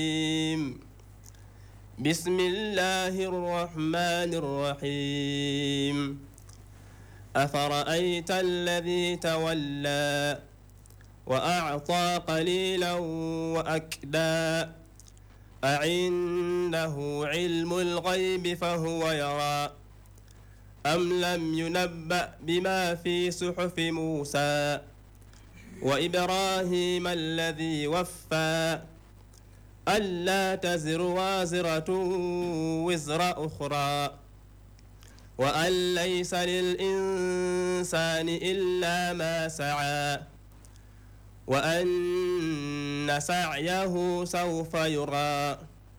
بسم الله الرحمن الرحيم أفرأيت الذي تولى وأعطى قليلا وأكدى أعنده علم الغيب فهو يرى أم لم ينبأ بما في صحف موسى وإبراهيم الذي وفى ألا تزر وازرة وزر أخرى وأن ليس للإنسان إلا ما سعى وأن سعيه سوف يرى